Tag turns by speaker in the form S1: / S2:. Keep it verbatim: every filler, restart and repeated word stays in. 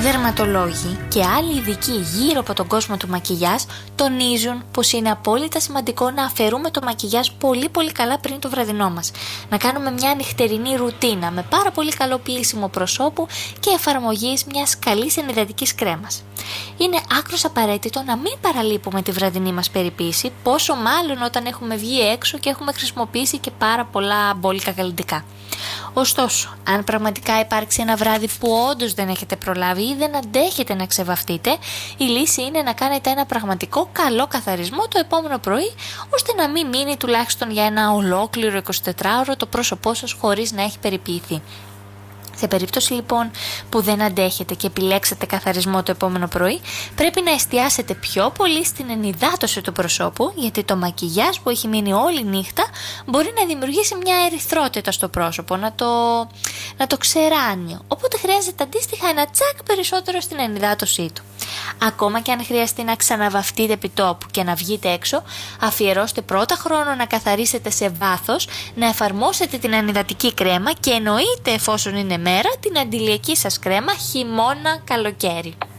S1: Δερματολόγοι και άλλοι ειδικοί γύρω από τον κόσμο του μακιγιάζ τονίζουν πως είναι απόλυτα σημαντικό να αφαιρούμε το μακιγιάζ πολύ πολύ καλά πριν το βραδινό μας. Να κάνουμε μια νυχτερινή ρουτίνα με πάρα πολύ καλό πλύσιμο προσώπου και εφαρμογής μιας καλής ενυδατικής κρέμας. Είναι άκρως απαραίτητο να μην παραλείπουμε τη βραδινή μας περιποίηση, πόσο μάλλον όταν έχουμε βγει έξω και έχουμε χρησιμοποιήσει και πάρα πολλά μπόλικα καλλιτικά. Ωστόσο, αν πραγματικά υπάρξει ένα βράδυ που όντως δεν έχετε προλάβει ή δεν αντέχετε να ξεβαφτείτε, η λύση είναι να κάνετε ένα πραγματικό καλό καθαρισμό το επόμενο πρωί, ώστε να μην μείνει τουλάχιστον για ένα ολόκληρο εικοσιτετράωρο το πρόσωπό σας χωρίς να έχει περιποιηθεί. Σε περίπτωση λοιπόν που δεν αντέχετε και επιλέξετε καθαρισμό το επόμενο πρωί, πρέπει να εστιάσετε πιο πολύ στην ενυδάτωση του προσώπου, γιατί το μακιγιάζ που έχει μείνει όλη νύχτα μπορεί να δημιουργήσει μια ερυθρότητα στο πρόσωπο, να το, να το ξεράνει. Οπότε χρειάζεται αντίστοιχα ένα τσακ περισσότερο στην ενυδάτωσή του. Ακόμα και αν χρειαστεί να ξαναβαφτείτε επί τόπου και να βγείτε έξω, αφιερώστε πρώτα χρόνο να καθαρίσετε σε βάθος, να εφαρμόσετε την ανυδατική κρέμα και εννοείται, εφόσον είναι μέρα, την αντιλιακή σας κρέμα χειμώνα καλοκαίρι.